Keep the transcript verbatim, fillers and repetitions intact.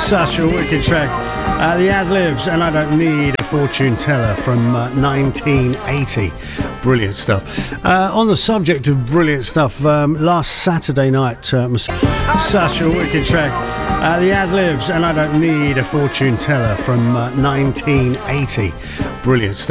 Such a wicked track. Uh, the ad-libs, and I Don't Need a Fortune Teller from uh, nineteen eighty. Brilliant stuff. Uh, on the subject of brilliant stuff, um, last Saturday night, uh, such a wicked track. Uh, the ad-libs, and I Don't Need a Fortune Teller from uh, nineteen eighty. Brilliant stuff.